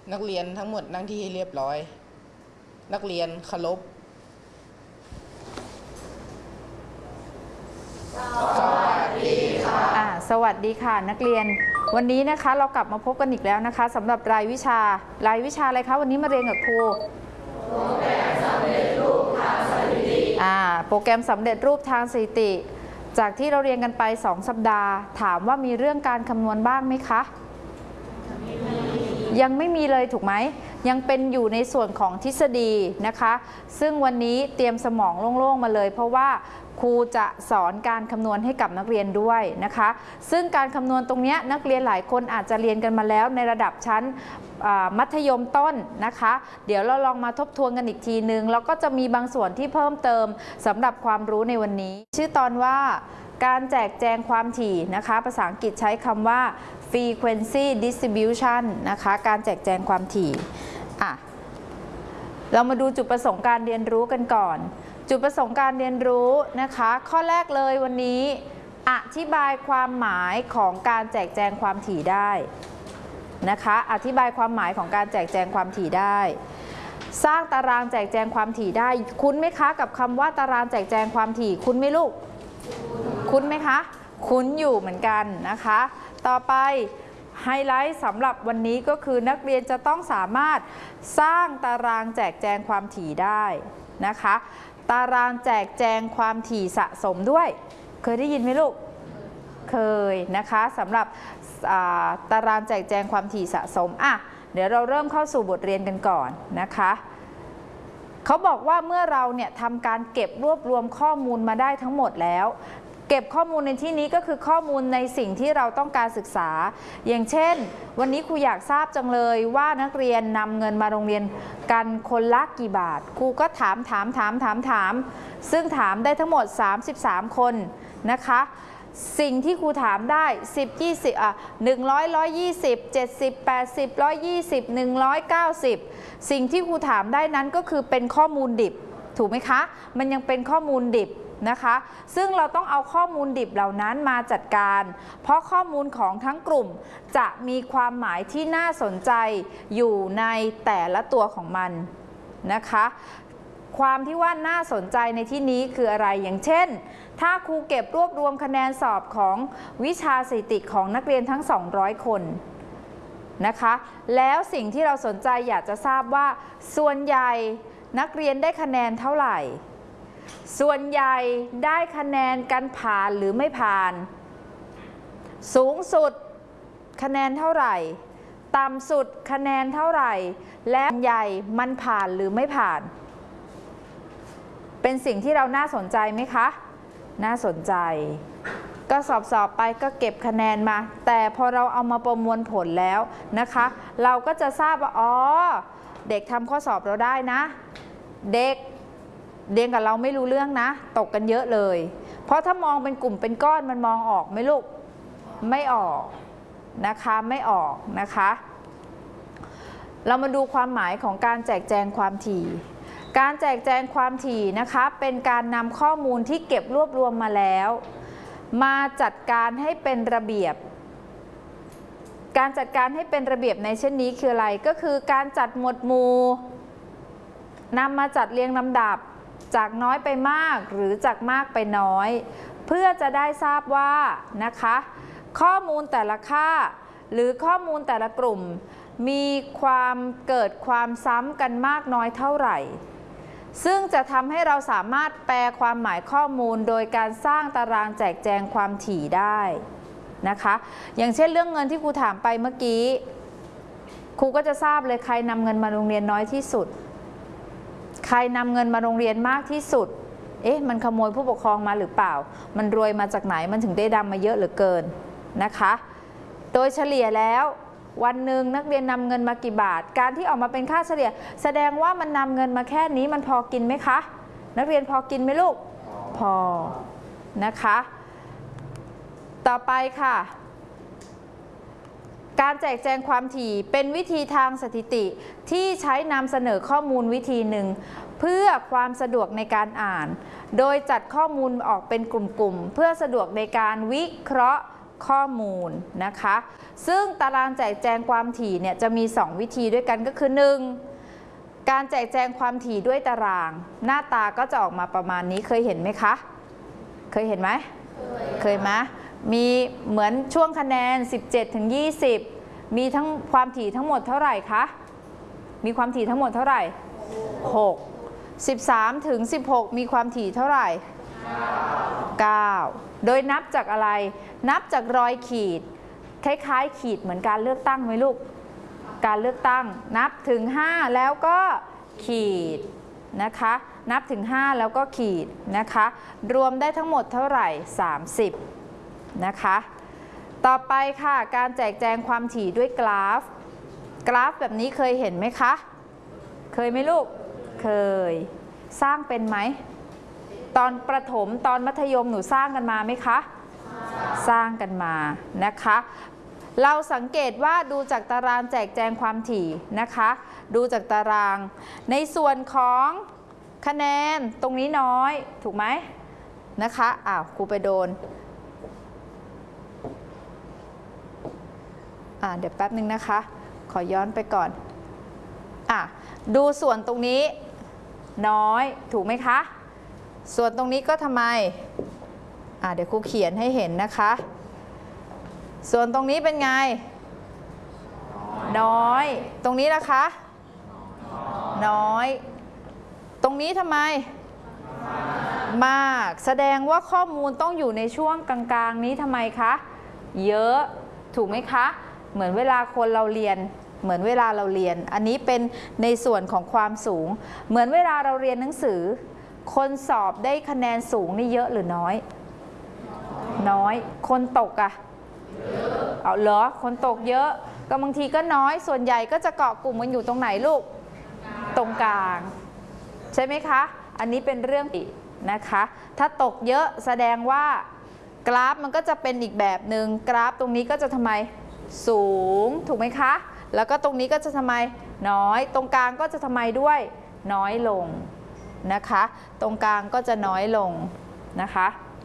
นักเรียนทั้งหมดนั่งที่ให้เรียบร้อยนักเรียนเคารพสวัสดีค่ะสวัสดีค่ะนักเรียนวันนี้นะคะเรากลับมาพบกันอีกแล้วนะคะสำหรับรายวิชาอะไรคะวันนี้มาเรียนกับครูโปรแกรมสำเร็จรูปทางสถิติโปรแกรมสำเร็จรูปทางสถิติจากที่เราเรียนกันไป2 สัปดาห์ถามว่ามีเรื่องการคำนวณบ้างไหมคะยังไม่มีเลยถูกไหมยังเป็นอยู่ในส่วนของทฤษฎีนะคะซึ่งวันนี้เตรียมสมองโล่งๆมาเลยเพราะว่าครูจะสอนการคำนวณให้กับนักเรียนด้วยนะคะซึ่งการคำนวณตรงนี้นักเรียนหลายคนอาจจะเรียนกันมาแล้วในระดับชั้นมัธยมต้นนะคะเดี๋ยวเราลองมาทบทวนกันอีกทีนึงแล้วก็จะมีบางส่วนที่เพิ่มเติมสำหรับความรู้ในวันนี้ชื่อตอนว่าการแจกแจงความถี่นะคะภาษาอังกฤษใช้คำว่า frequency distribution นะคะการแจกแจงความถี่เรามาดูจุดประสงค์การเรียนรู้กันก่อนจุดประสงค์การเรียนรู้นะคะข้อแรกเลยวันนี้อธิบายความหมายของการแจกแจงความถี่ได้นะคะอธิบายความหมายของการแจกแจงความถี่ได้สร้างตารางแจกแจงความถี่ได้คุ้นไหมคะกับคำว่าตารางแจกแจงความถี่คุ้นไหมลูกคุ้นไหมคะคุ้นอยู่เหมือนกันนะคะต่อไปไฮไลท์สำหรับวันนี้ก็คือนักเรียนจะต้องสามารถสร้างตารางแจกแจงความถี่ได้นะคะตารางแจกแจงความถี่สะสมด้วยเคยได้ยินไหมลูกเคยนะคะสำหรับตารางแจกแจงความถี่สะสมเดี๋ยวเราเริ่มเข้าสู่บทเรียนกันก่อนนะคะเขาบอกว่าเมื่อเราเนี่ยทำการเก็บรวบรวมข้อมูลมาได้ทั้งหมดแล้วเก็บข้อมูลในที่นี้ก็คือข้อมูลในสิ่งที่เราต้องการศึกษาอย่างเช่นวันนี้ครูอยากทราบจังเลยว่านักเรียนนำเงินมาโรงเรียนกันคนละกี่บาทครูก็ถามซึ่งถามได้ทั้งหมด33คนนะคะสิ่งที่ครูถามได้10 20100 120 70 80 120 190สิ่งที่ครูถามได้นั้นก็คือเป็นข้อมูลดิบถูกไหมคะมันยังเป็นข้อมูลดิบนะคะซึ่งเราต้องเอาข้อมูลดิบเหล่านั้นมาจัดการเพราะข้อมูลของทั้งกลุ่มจะมีความหมายที่น่าสนใจอยู่ในแต่ละตัวของมันนะคะความที่ว่าน่าสนใจในที่นี้คืออะไรอย่างเช่นถ้าครูเก็บรวบรวมคะแนนสอบของวิชาสถิติของนักเรียนทั้ง200คนนะคะแล้วสิ่งที่เราสนใจอยากจะทราบว่าส่วนใหญ่นักเรียนได้คะแนนเท่าไหร่ส่วนใหญ่ได้คะแนนกันผ่านหรือไม่ผ่านสูงสุดคะแนนเท่าไหร่ต่ำสุดคะแนนเท่าไหร่และใหญ่มันผ่านหรือไม่ผ่านเป็นสิ่งที่เราน่าสนใจไหมคะน่าสนใจก็สอบไปก็เก็บคะแนนมาแต่พอเราเอามาประมวลผลแล้วนะคะเราก็จะทราบว่าอ๋อเด็กทำข้อสอบเราได้นะเด็กเรียนกับเราไม่รู้เรื่องนะตกกันเยอะเลยเพราะถ้ามองเป็นกลุ่มเป็นก้อนมันมองออกไหมลูกไม่ออกนะคะไม่ออกนะคะเรามาดูความหมายของการแจกแจงความถี่การแจกแจงความถี่นะคะเป็นการนำข้อมูลที่เก็บรวบรวมมาแล้วมาจัดการให้เป็นระเบียบการจัดการให้เป็นระเบียบในเช่นนี้คืออะไรก็คือการจัดหมวดหมู่นำมาจัดเรียงลำดับจากน้อยไปมากหรือจากมากไปน้อยเพื่อจะได้ทราบว่านะคะข้อมูลแต่ละค่าหรือข้อมูลแต่ละกลุ่มมีความเกิดความซ้ำกันมากน้อยเท่าไหร่ซึ่งจะทำให้เราสามารถแปลความหมายข้อมูลโดยการสร้างตารางแจกแจงความถี่ได้นะคะอย่างเช่นเรื่องเงินที่ครูถามไปเมื่อกี้ครูก็จะทราบเลยใครนำเงินมาโรงเรียนน้อยที่สุดใครนำเงินมาโรงเรียนมากที่สุดมันขโมยผู้ปกครองมาหรือเปล่ามันรวยมาจากไหนมันถึงได้ดำมาเยอะเหลือเกินนะคะโดยเฉลี่ยแล้ววันหนึ่งนักเรียนนำเงินมากี่บาทการที่ออกมาเป็นค่าเฉลี่ยแสดงว่ามันนำเงินมาแค่นี้มันพอกินไหมคะนักเรียนพอกินไหมลูกพอนะคะต่อไปค่ะการแจกแจงความถี่เป็นวิธีทางสถิติที่ใช้นำเสนอข้อมูลวิธีหนึ่งเพื่อความสะดวกในการอ่านโดยจัดข้อมูลออกเป็นกลุ่มๆเพื่อสะดวกในการวิเคราะห์ข้อมูลนะคะซึ่งตารางแจกแจงความถี่เนี่ยจะมี 2 วิธีด้วยกันก็คือ 1. การแจกแจงความถี่ด้วยตารางหน้าตาก็จะออกมาประมาณนี้เคยเห็นไหมคะเคยเห็นไหมเคยไหมมีเหมือนช่วงคะแนน17 ถึง 20มีทั้งความถี่ทั้งหมดเท่าไหร่คะมีความถี่ทั้งหมดเท่าไหร่6 13 ถึง 16มีความถี่เท่าไหร่9โดยนับจากอะไรนับจากรอยขีดคล้ายๆขีดเหมือนการเลือกตั้งไหมลูกการเลือกตั้งนับถึง5แล้วก็ขีดนะคะนับถึง5แล้วก็ขีดนะคะรวมได้ทั้งหมดเท่าไหร่30นะคะต่อไปค่ะการแจกแจงความถี่ด้วยกราฟแบบนี้เคยเห็นไหมคะเคยไหมลูกเคยสร้างเป็นไหมตอนประถมตอนมัธยมหนูสร้างกันมาไหมคะสร้างกันมานะคะเราสังเกตว่าดูจากตารางแจกแจงความถี่นะคะดูจากตารางในส่วนของคะแนนตรงนี้น้อยถูกไหมนะคะครูไปโดนเดี๋ยวแป๊บนึงนะคะขอย้อนไปก่อนดูส่วนตรงนี้น้อยถูกไหมคะส่วนตรงนี้ก็ทำไมเดี๋ยวครูเขียนให้เห็นนะคะส่วนตรงนี้เป็นไงน้อยตรงนี้ล่ะคะน้อยตรงนี้ทำไมมากแสดงว่าข้อมูลต้องอยู่ในช่วงกลางๆนี้ทำไมคะเยอะถูกไหมคะเหมือนเวลาคนเราเรียนอันนี้เป็นในส่วนของความสูงเหมือนเวลาเราเรียนหนังสือคนสอบได้คะแนนสูงนี่เยอะหรือน้อยคนตกเอาเหรอคนตกเยอะก็บางทีก็น้อยส่วนใหญ่ก็จะเกาะกลุ่มกันอยู่ตรงไหนลูกตรงกลางใช่ไหมคะอันนี้เป็นเรื่องนะคะถ้าตกเยอะแสดงว่ากราฟมันก็จะเป็นอีกแบบหนึ่งกราฟตรงนี้ก็จะทำไมสูงถูกไหมคะแล้วก็ตรงนี้ก็จะทำไมน้อยตรงกลางก็จะทำไมด้วยน้อยลงนะคะตรงกลางก็จะน้อยลงนะคะ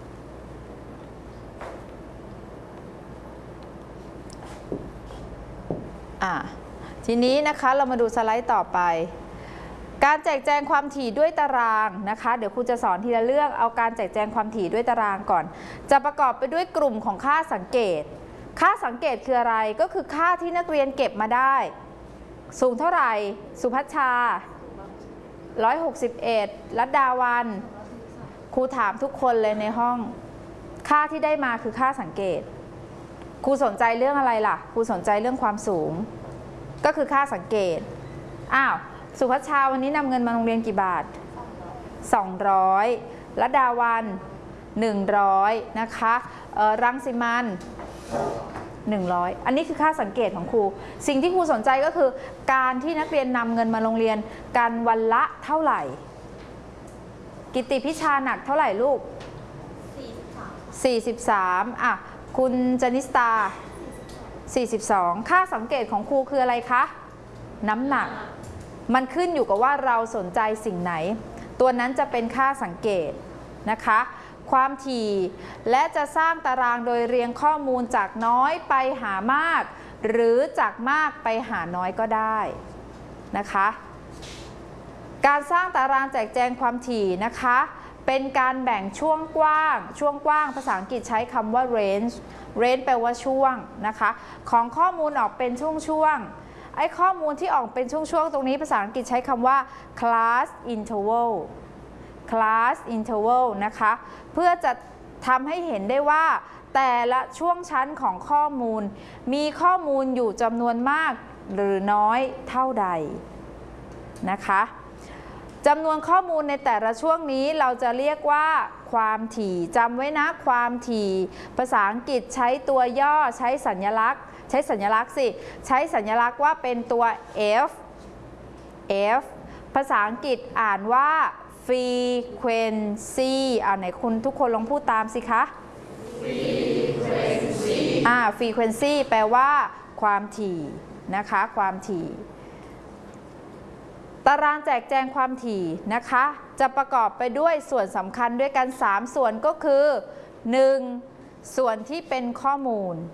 ทีนี้นะคะเรามาดูสไลด์ต่อไปการแจกแจงความถี่ด้วยตารางนะคะเดี๋ยวครูจะสอนทีละเรื่องเอาการแจกแจงความถี่ด้วยตารางก่อนจะประกอบไปด้วยกลุ่มของค่าสังเกตค่าสังเกตคืออะไรก็คือค่าที่นักเรียนเก็บมาได้สูงเท่าไหร่สุภัชชา161รัตดาวันครูถามทุกคนเลยในห้องค่าที่ได้มาคือค่าสังเกตครูสนใจเรื่องอะไรล่ะครูสนใจเรื่องความสูงก็คือค่าสังเกตสุภัชชาวันนี้นำเงินมาโรงเรียนกี่บาท200รัตดาวัน100นะคะรังสิมัน100อันนี้คือค่าสังเกตของครูสิ่งที่ครูสนใจก็คือการที่นักเรียนนำเงินมาโรงเรียนกันวันละเท่าไหร่กิตติพิชาหนักเท่าไหร่ลูก43คุณจนิสตา42ค่าสังเกตของครูคืออะไรคะน้ำหนักมันขึ้นอยู่กับว่าเราสนใจสิ่งไหนตัวนั้นจะเป็นค่าสังเกตนะคะความถี่และจะสร้างตารางโดยเรียงข้อมูลจากน้อยไปหามากหรือจากมากไปหาน้อยก็ได้นะคะการสร้างตารางแจกแจงความถี่นะคะเป็นการแบ่งช่วงกว้างภาษาอังกฤษใช้คำว่า range แปลว่าช่วงนะคะของข้อมูลออกเป็นช่วงไอ้ข้อมูลที่ออกเป็นช่วงตรงนี้ภาษาอังกฤษใช้คำว่า class interval นะคะเพื่อจะทำให้เห็นได้ว่าแต่ละช่วงชั้นของข้อมูลมีข้อมูลอยู่จำนวนมากหรือน้อยเท่าใดนะคะจำนวนข้อมูลในแต่ละช่วงนี้เราจะเรียกว่าความถี่จำไว้นะความถี่ภาษาอังกฤษใช้ตัวย่อใช้สัญลักษณ์ใช้สัญลักษณ์ว่าเป็นตัว f ภาษาอังกฤษอ่านว่า frequency ไหนคุณทุกคนลองพูดตามสิคะ frequency แปลว่าความถี่นะคะความถี่ตารางแจกแจงความถี่นะคะจะประกอบไปด้วยส่วนสำคัญด้วยกัน3ส่วนก็คือ1 ส่วนที่เป็นข้อมูล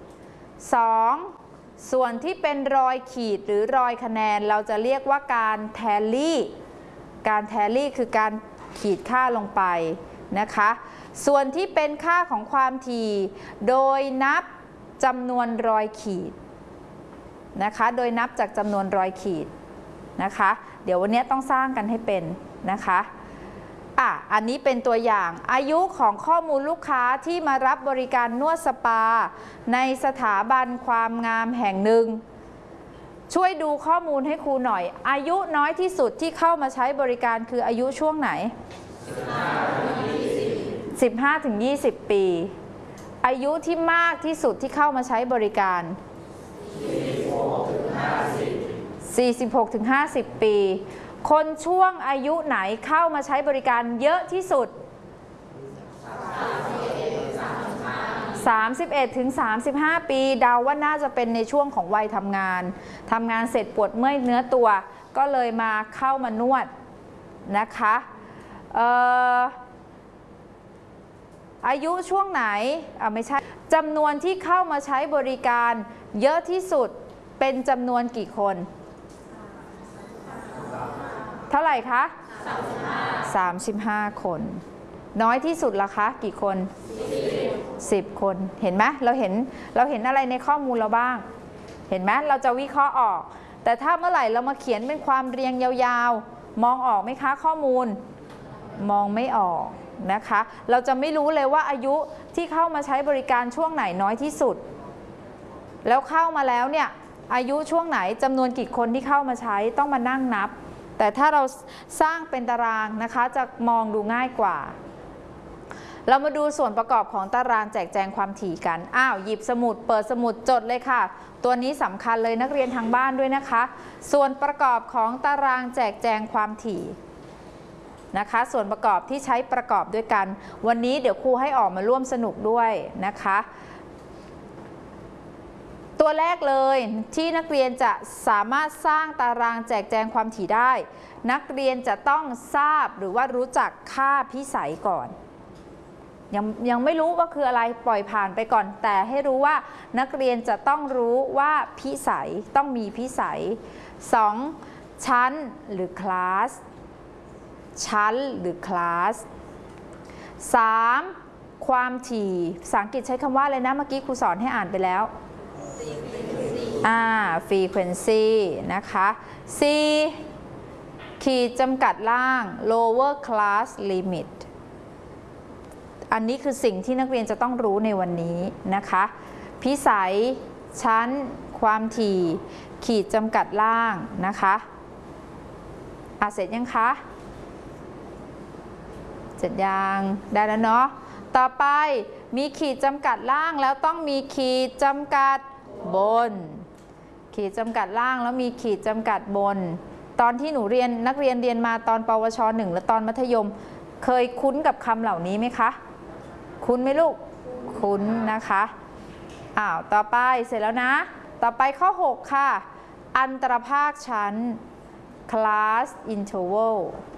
2. ส่วนที่เป็นรอยขีดหรือรอยคะแนนเราจะเรียกว่าการแทลลี่การแทลลี่คือการขีดค่าลงไปนะคะส่วนที่เป็นค่าของความถี่โดยนับจำนวนรอยขีดนะคะโดยนับจากจำนวนรอยขีดนะคะเดี๋ยววันนี้ต้องสร้างกันให้เป็นนะคะอันนี้เป็นตัวอย่างอายุของข้อมูลลูกค้าที่มารับบริการนวดสปาในสถาบันความงามแห่งหนึ่งช่วยดูข้อมูลให้ครูหน่อยอายุน้อยที่สุดที่เข้ามาใช้บริการคืออายุช่วงไหน 15-20 ปีอายุที่มากที่สุดที่เข้ามาใช้บริการ46-50 ปีคนช่วงอายุไหนเข้ามาใช้บริการเยอะที่สุด 31-35 ปีเดาว่าน่าจะเป็นในช่วงของวัยทำงานเสร็จปวดเมื่อยเนื้อตัวก็เลยมาเข้ามานวดนะคะอายุช่วงไหนไม่ใช่จำนวนที่เข้ามาใช้บริการเยอะที่สุดเป็นจำนวนกี่คนเท่าไหร่คะ35 คนน้อยที่สุดล่ะคะกี่คน10 คนเห็นไหมเราเห็นอะไรในข้อมูลเราบ้างเห็นไหมเราจะวิเคราะห์ออกแต่ถ้าเมื่อไหร่เรามาเขียนเป็นความเรียงยาวๆมองออกไหมคะข้อมูลมองไม่ออกนะคะเราจะไม่รู้เลยว่าอายุที่เข้ามาใช้บริการช่วงไหนน้อยที่สุดแล้วเข้ามาแล้วเนี่ยอายุช่วงไหนจำนวนกี่คนที่เข้ามาใช้ต้องมานั่งนับแต่ถ้าเราสร้างเป็นตารางนะคะจะมองดูง่ายกว่าเรามาดูส่วนประกอบของตารางแจกแจงความถี่กันหยิบสมุดเปิดสมุดจดเลยค่ะตัวนี้สำคัญเลยนักเรียนทางบ้านด้วยนะคะส่วนประกอบของตารางแจกแจงความถี่นะคะส่วนประกอบที่ใช้ประกอบด้วยกันวันนี้เดี๋ยวครูให้ออกมาร่วมสนุกด้วยนะคะตัวแรกเลยที่นักเรียนจะสามารถสร้างตารางแจกแจงความถี่ได้นักเรียนจะต้องทราบหรือว่ารู้จักค่าพิสัยก่อนยังไม่รู้ว่าคืออะไรปล่อยผ่านไปก่อนแต่ให้รู้ว่านักเรียนจะต้องรู้ว่าพิสัยต้องมีพิสัย 2. ชั้นหรือคลาสชั้นหรือคลาส 3. ความถี่ภาษาอังกฤษใช้คำว่าอะไรนะเมื่อกี้ครูสอนให้อ่านไปแล้วfrequency นะคะ 4. ขีดจำกัดล่าง lower class limit อันนี้คือสิ่งที่นักเรียนจะต้องรู้ในวันนี้นะคะพิสัยชั้นความถี่ขีดจำกัดล่างนะคะเสร็จยังคะเสร็จยังได้แล้วเนาะต่อไปมีขีดจำกัดล่างแล้วต้องมีขีดจำกัดบนขีดจำกัดล่างแล้วมีขีดจำกัดบนตอนที่หนูเรียนนักเรียนเรียนมาตอนปวช.1 และตอนมัธยมเคยคุ้นกับคำเหล่านี้ไหมคะคุ้นไหมลูกคุ้นนะคะต่อไปเสร็จแล้วนะต่อไปข้อ 6 ค่ะอันตรภาคชั้น class interval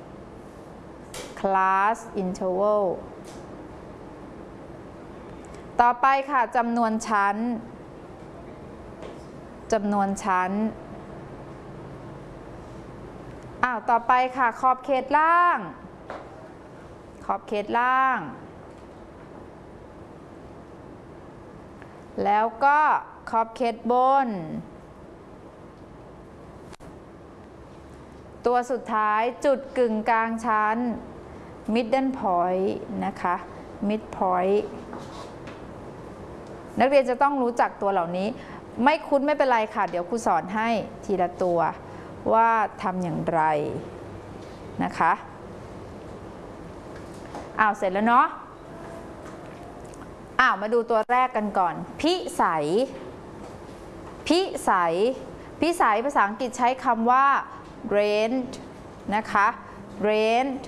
class interval ต่อไปค่ะจำนวนชั้นต่อไปค่ะขอบเขตล่างแล้วก็ขอบเขตบนตัวสุดท้ายจุดกึ่งกลางชั้น middle point นะคะ mid point นักเรียนจะต้องรู้จักตัวเหล่านี้ไม่คุ้นไม่เป็นไรค่ะเดี๋ยวครูสอนให้ทีละตัวว่าทำอย่างไรนะคะเสร็จแล้วเนาะมาดูตัวแรกกันก่อนพิสัยภาษาอังกฤษใช้คำว่า range นะคะ range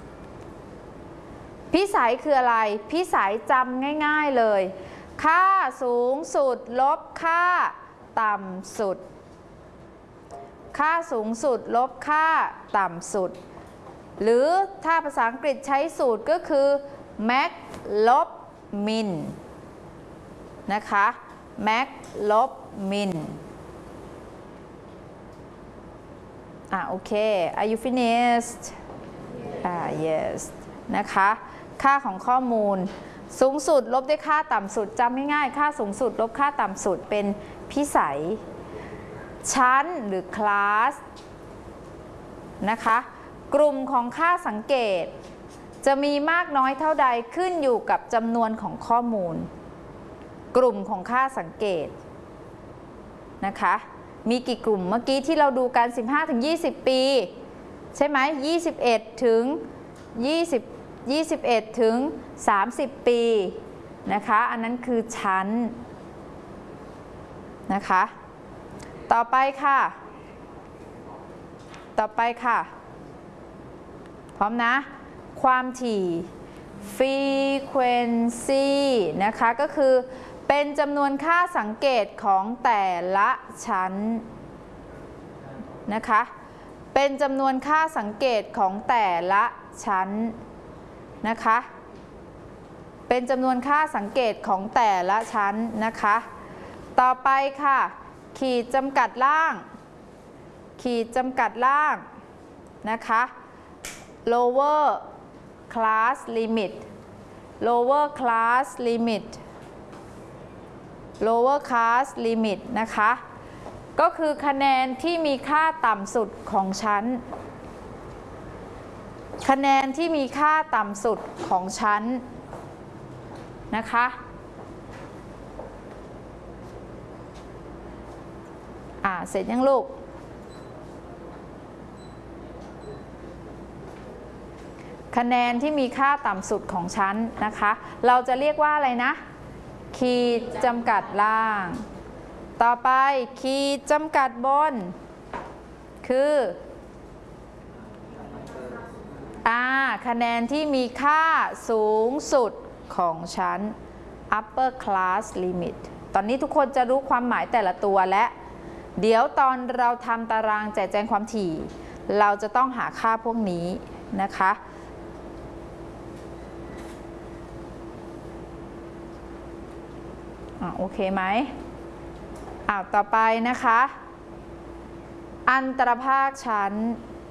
พิสัยคืออะไรพิสัยจำง่ายๆเลยค่าสูงสุดลบค่าต่ำสุดค่าสูงสุดลบค่าต่ำสุดหรือถ้าภาษาอังกฤษใช้สูตรก็คือ max ลบ min นะคะแม็กลบมินโอเค are you finished yes นะคะค่าของข้อมูลสูงสุดลบด้วยค่าต่ำสุดจำง่ายๆค่าสูงสุดลบค่าต่ำสุดเป็นพิสัยชั้นหรือคลาสนะคะกลุ่มของค่าสังเกตจะมีมากน้อยเท่าใดขึ้นอยู่กับจำนวนของข้อมูลกลุ่มของค่าสังเกตนะคะมีกี่กลุ่มเมื่อกี้ที่เราดูกัน 15-20 ปีใช่ไหม21ถึง30 ปีนะคะอันนั้นคือชั้นนะคะต่อไปค่ะพร้อมนะความถี่ frequency นะคะก็คือเป็นจำนวนค่าสังเกตของแต่ละชั้นนะคะเป็นจำนวนค่าสังเกตของแต่ละชั้นนะคะเป็นจำนวนค่าสังเกตของแต่ละชั้นนะคะต่อไปค่ะขีดจำกัดล่างนะคะ lower class limit lower class limit นะคะก็คือคะแนนที่มีค่าต่ำสุดของชั้นนะคะเสร็จยังลูกคะแนนที่มีค่าต่ำสุดของชั้นนะคะเราจะเรียกว่าอะไรนะขีดจำกัดล่างต่อไปขีดจำกัดบนคือคะแนนที่มีค่าสูงสุดของชั้น upper class limit ตอนนี้ทุกคนจะรู้ความหมายแต่ละตัวและเดี๋ยวตอนเราทำตารางแจกแจงความถี่เราจะต้องหาค่าพวกนี้นะคะโอเคไหมต่อไปนะคะอันตรภาคชั้น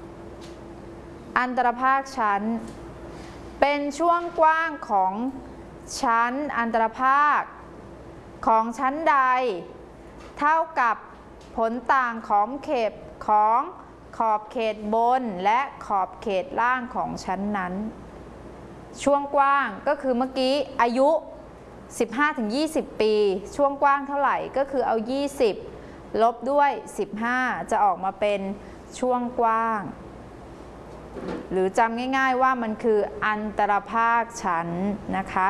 เป็นช่วงกว้างของชั้นอันตรภาคของชั้นใดเท่ากับผลต่างของขอบเขตบนและขอบเขตล่างของชั้นนั้นช่วงกว้างก็คือเมื่อกี้อายุ15-20 ปีช่วงกว้างเท่าไหร่ก็คือเอา20ลบด้วย15จะออกมาเป็นช่วงกว้างหรือจำง่ายๆว่ามันคืออันตรภาคชั้นนะคะ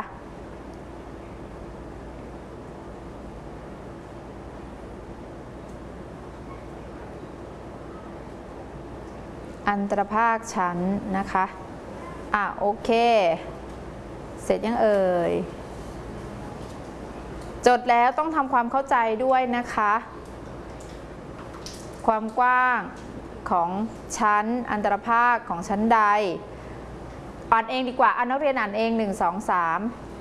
อันตรภาคชั้นนะคะโอเคเสร็จยังเอ่ยจดแล้วต้องทำความเข้าใจด้วยนะคะความกว้างของชั้นอันตรภาคของชั้นใดอ่านเองดีกว่านักเรียนอ่านเอง1 2 3